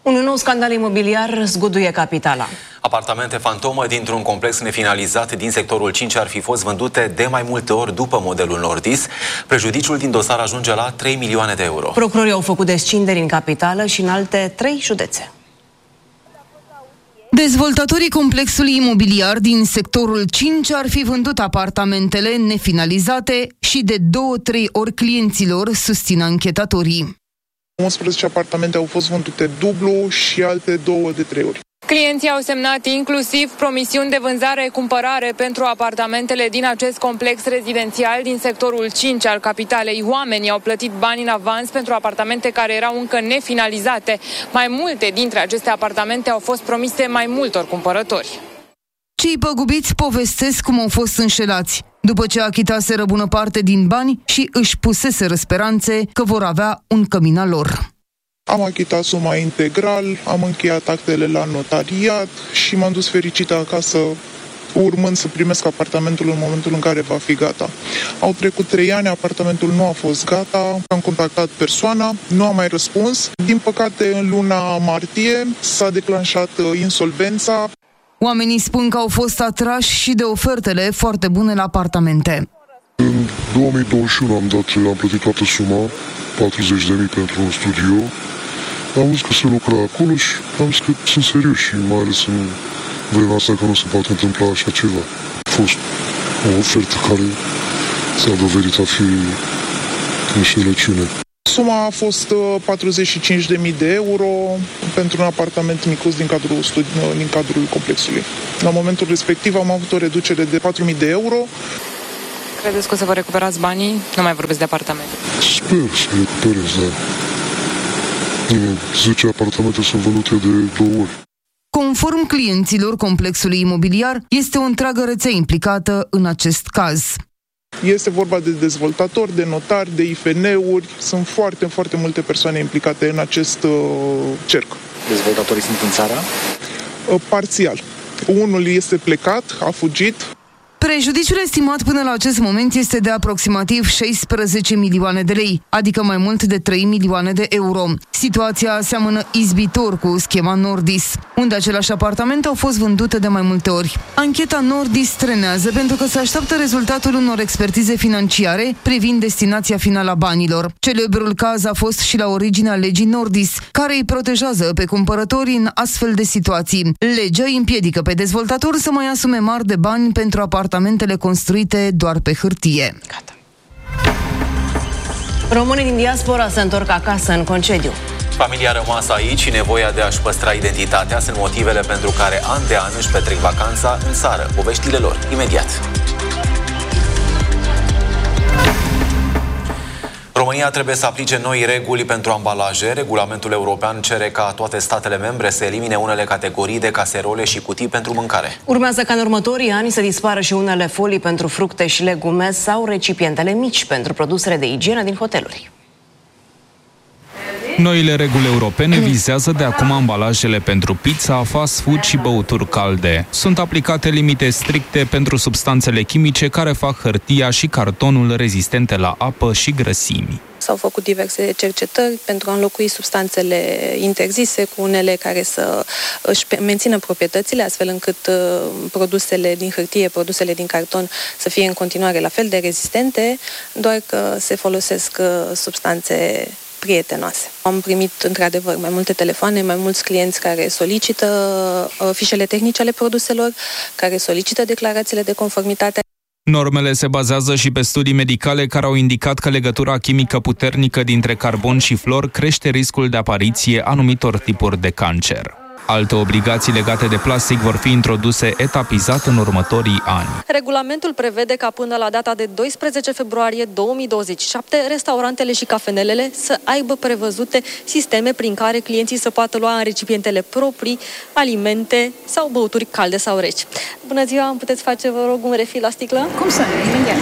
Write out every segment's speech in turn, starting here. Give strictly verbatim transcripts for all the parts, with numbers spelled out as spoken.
Un nou scandal imobiliar zguduie capitala. Apartamente fantomă dintr-un complex nefinalizat din sectorul cinci ar fi fost vândute de mai multe ori după modelul Nordis. Prejudiciul din dosar ajunge la trei milioane de euro. Procurorii au făcut descinderi în capitală și în alte trei județe. Dezvoltatorii complexului imobiliar din sectorul cinci ar fi vândut apartamentele nefinalizate și de două-trei ori clienților, susțin anchetatorii. unsprezece apartamente au fost vândute dublu și alte două de trei ori. Clienții au semnat inclusiv promisiuni de vânzare-cumpărare pentru apartamentele din acest complex rezidențial din sectorul cinci al capitalei. Oamenii au plătit bani în avans pentru apartamente care erau încă nefinalizate. Mai multe dintre aceste apartamente au fost promise mai multor cumpărători. Cei păgubiți povestesc cum au fost înșelați, după ce achitaseră bună parte din bani și își puseseră speranțe că vor avea un cămin al lor. Am achitat suma integral, am încheiat actele la notariat și m-am dus fericită acasă, urmând să primesc apartamentul în momentul în care va fi gata. Au trecut trei ani, apartamentul nu a fost gata, am contactat persoana, nu a mai răspuns. Din păcate, în luna martie s-a declanșat insolvența. Oamenii spun că au fost atrași și de ofertele foarte bune la apartamente. În două mii douăzeci și unu am, dat, am plătit toată suma, patruzeci de mii pentru un studio. Am văzut că se lucra acolo și am zis că sunt serios și mai ales în vremea asta că nu se poate întâmpla așa ceva. A fost o ofertă care s-a dovedit a fi înșelăciune. Suma a fost patruzeci și cinci de mii de euro pentru un apartament micuț din cadrul, studi- din cadrul complexului. La momentul respectiv am avut o reducere de patru mii de euro. Credeți că o să vă recuperați banii? Nu mai vorbesc de apartamente. Sper să recuperez, da. zece apartamente sunt vândute de două ori. Conform clienților complexului imobiliar, este o întreagă rețea implicată în acest caz. Este vorba de dezvoltatori, de notari, de I F N-uri. Sunt foarte, foarte multe persoane implicate în acest uh, cerc. Dezvoltatorii sunt în țară? Uh, parțial. Unul este plecat, a fugit. Prejudiciul estimat până la acest moment este de aproximativ șaisprezece milioane de lei, adică mai mult de trei milioane de euro. Situația seamănă izbitor cu schema Nordis, unde aceleași apartamente au fost vândute de mai multe ori. Ancheta Nordis trenează pentru că se așteaptă rezultatul unor expertize financiare privind destinația finală a banilor. Celebrul caz a fost și la originea legii Nordis, care îi protejează pe cumpărători în astfel de situații. Legea îi împiedică pe dezvoltator să mai asume mari de bani pentru apartamente apartamentele construite doar pe hârtie. Gata. Românii din diaspora se întorc acasă în concediu. Familia rămasă aici și nevoia de a-și păstra identitatea sunt motivele pentru care an de an își petrec vacanța în țară. Poveștile lor, imediat. România trebuie să aplice noi reguli pentru ambalaje. Regulamentul european cere ca toate statele membre să elimine unele categorii de caserole și cutii pentru mâncare. Urmează ca în următorii ani să dispară și unele folii pentru fructe și legume sau recipientele mici pentru produsele de igienă din hoteluri. Noile reguli europene vizează de acum ambalajele pentru pizza, fast food și băuturi calde. Sunt aplicate limite stricte pentru substanțele chimice care fac hârtia și cartonul rezistente la apă și grăsimi. S-au făcut diverse cercetări pentru a înlocui substanțele interzise cu unele care să își mențină proprietățile, astfel încât produsele din hârtie, produsele din carton să fie în continuare la fel de rezistente, doar că se folosesc substanțe prietenoase. Am primit, într-adevăr, mai multe telefoane, mai mulți clienți care solicită fișele tehnice ale produselor, care solicită declarațiile de conformitate. Normele se bazează și pe studii medicale care au indicat că legătura chimică puternică dintre carbon și flor crește riscul de apariție anumitor tipuri de cancer. Alte obligații legate de plastic vor fi introduse etapizat în următorii ani. Regulamentul prevede ca până la data de doisprezece februarie două mii douăzeci și șapte, restaurantele și cafenelele să aibă prevăzute sisteme prin care clienții să poată lua în recipientele proprii alimente sau băuturi calde sau reci. Bună ziua, îmi puteți face, vă rog, un refill la sticlă? Cum să nu, imediat.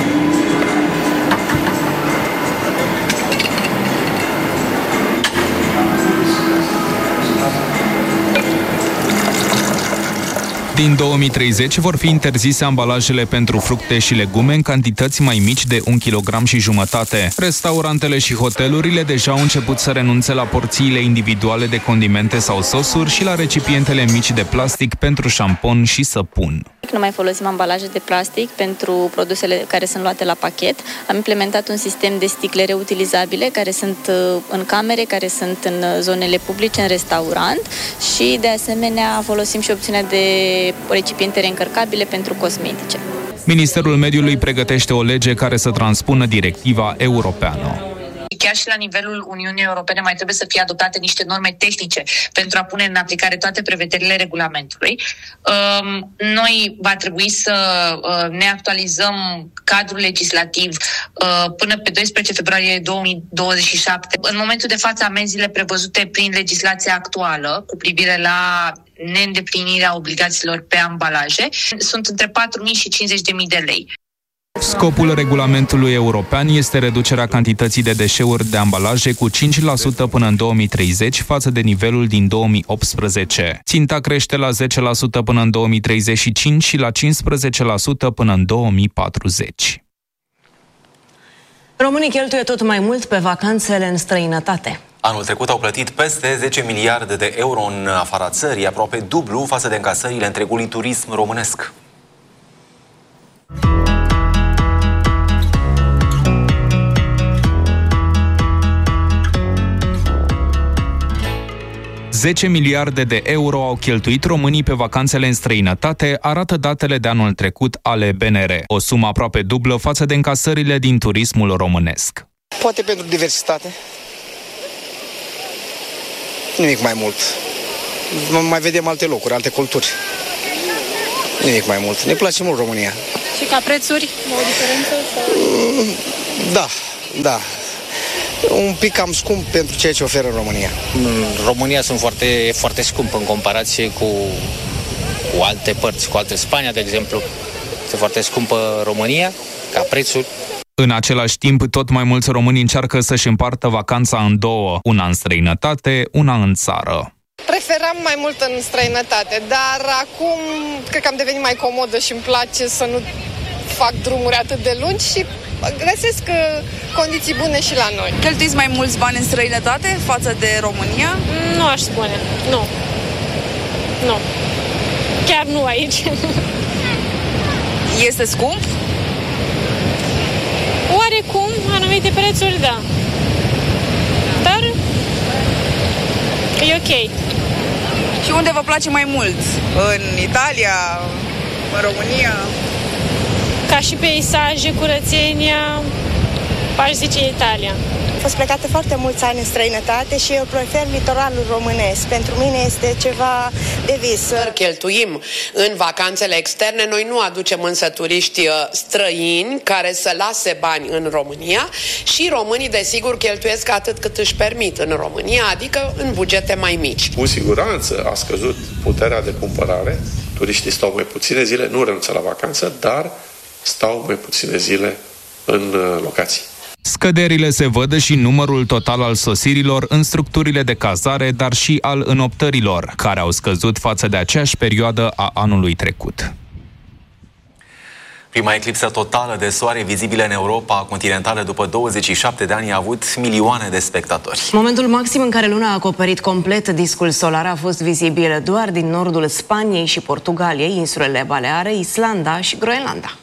Din două mii treizeci vor fi interzise ambalajele pentru fructe și legume în cantități mai mici de un kilogram și jumătate. Restaurantele și hotelurile deja au început să renunțe la porțiile individuale de condimente sau sosuri și la recipientele mici de plastic pentru șampon și săpun. Nu mai folosim ambalaje de plastic pentru produsele care sunt luate la pachet. Am implementat un sistem de sticle reutilizabile care sunt în camere, care sunt în zonele publice, în restaurant și de asemenea folosim și opțiunea de recipiente reîncărcabile pentru cosmetice. Ministerul Mediului pregătește o lege care să transpună directiva europeană. Chiar și la nivelul Uniunii Europene mai trebuie să fie adoptate niște norme tehnice pentru a pune în aplicare toate prevederile regulamentului. Noi va trebui să ne actualizăm cadrul legislativ până pe doisprezece februarie două mii douăzeci și șapte. În momentul de față, amenziile prevăzute prin legislația actuală cu privire la neîndeplinirea obligațiilor pe ambalaje sunt între patru mii și cincizeci de mii de lei. Scopul regulamentului european este reducerea cantității de deșeuri de ambalaje cu cinci la sută până în două mii treizeci față de nivelul din două mii optsprezece. Ținta crește la zece la sută până în două mii treizeci și cinci și la cincisprezece la sută până în două mii patruzeci. Românii cheltuie tot mai mult pe vacanțele în străinătate. Anul trecut au plătit peste zece miliarde de euro în afara țării, aproape dublu față de încasările întregului turism românesc. zece miliarde de euro au cheltuit românii pe vacanțele în străinătate, arată datele de anul trecut ale B N R, o sumă aproape dublă față de încasările din turismul românesc. Poate pentru diversitate. Nimic mai mult. Mai vedem alte locuri, alte culturi. Nimic mai mult. Ne place mult România. Și ca prețuri, o diferență? Sau... Da, da. Un pic cam scump pentru ceea ce oferă România. În România sunt foarte, foarte scump în comparație cu, cu alte părți, cu alte Spania, de exemplu. Este foarte scumpă România, ca prețuri. În același timp, tot mai mulți români încearcă să-și împartă vacanța în două, una în străinătate, una în țară. Preferam mai mult în străinătate, dar acum cred că am devenit mai comodă și îmi place să nu fac drumuri atât de lungi și găsesc condiții bune și la noi. Cheltuiți mai mulți bani în străinătate față de România? Nu aș spune, nu. Nu. Chiar nu aici. Este scump? Oarecum, anumite prețuri, da. Dar e ok. Și unde vă place mai mult? În Italia? În România? Ca și peisaje, curățenia, aș zice Italia. Am fost plecată foarte mulți ani în străinătate și eu prefer litoralul românesc. Pentru mine este ceva de vis. Cheltuim în vacanțele externe, noi nu aducem însă turiști străini care să lase bani în România și românii desigur cheltuiesc atât cât își permit în România, adică în bugete mai mici. Cu siguranță a scăzut puterea de cumpărare, turiștii stau mai puține zile, nu renunță la vacanță, dar stau mai puține zile în locații. Scăderile se văd și în numărul total al sosirilor în structurile de cazare, dar și al înoptărilor, care au scăzut față de aceeași perioadă a anului trecut. Prima eclipsă totală de soare vizibilă în Europa continentală după douăzeci și șapte de ani a avut milioane de spectatori. Momentul maxim în care luna a acoperit complet discul solar a fost vizibil doar din nordul Spaniei și Portugaliei, insulele Baleare, Islanda și Groenlanda.